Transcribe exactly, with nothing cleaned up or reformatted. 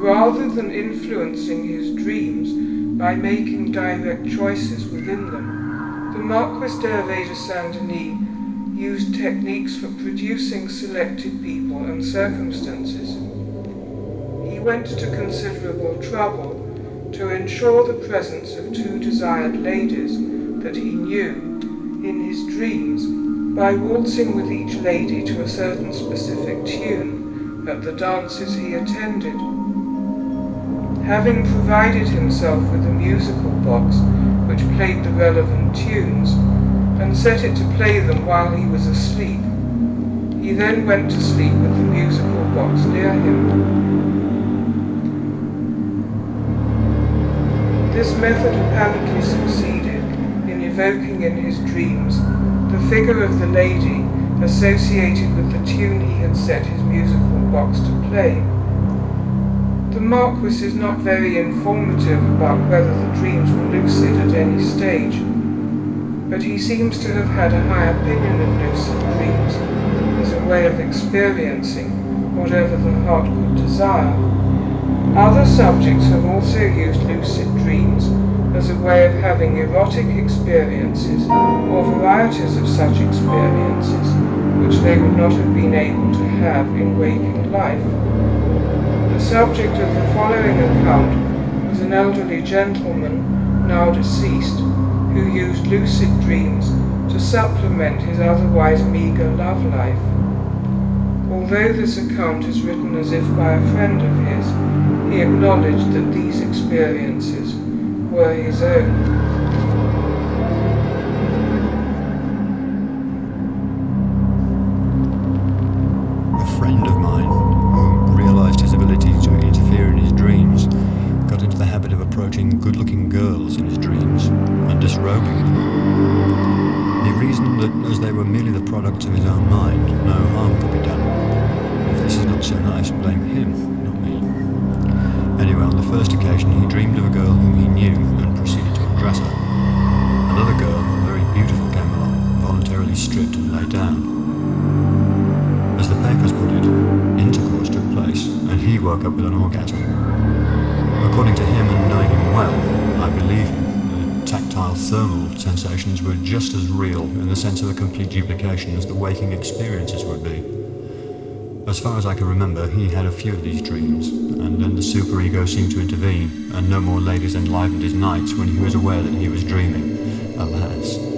rather than influencing his dreams by making direct choices within them, the Marquis d'Hervé de Saint-Denis used techniques for producing selected people and circumstances. He went to considerable trouble to ensure the presence of two desired ladies that he knew in his dreams by waltzing with each lady to a certain specific tune at the dances he attended. Having provided himself with a musical box which played the relevant tunes, and set it to play them while he was asleep, he then went to sleep with the musical box near him. This method apparently succeeded in evoking in his dreams the figure of the lady associated with the tune he had set his musical box to play. The Marquis is not very informative about whether the dreams were lucid at any stage, but he seems to have had a high opinion of lucid dreams as a way of experiencing whatever the heart could desire. Other subjects have also used lucid dreams as a way of having erotic experiences or varieties of such experiences which they would not have been able to have in waking life. The subject of the following account was an elderly gentleman, now deceased, who used lucid dreams to supplement his otherwise meagre love life. Although this account is written as if by a friend of his, he acknowledged that these experiences were his own. A friend of mine, who realized his ability to interfere in his dreams, got into the habit of approaching good-looking girls in his dreams and disrobing them. He reasoned that as they were merely the products of his own mind, no harm could be done. If this is not so nice, blame him, not me. Anyway, on the first occasion, he dreamed of a girl whom he knew and proceeded to undress her. Another girl, very beautiful, came along, voluntarily stripped and lay down. As the papers put it, intercourse took place, and he woke up with an orgasm. According to him, and knowing him well, I believe him, the tactile thermal sensations were just as real in the sense of a complete duplication as the waking experiences would be. As far as I can remember, he had a few of these dreams, and then the superego seemed to intervene, and no more ladies enlivened his nights when he was aware that he was dreaming. Alas.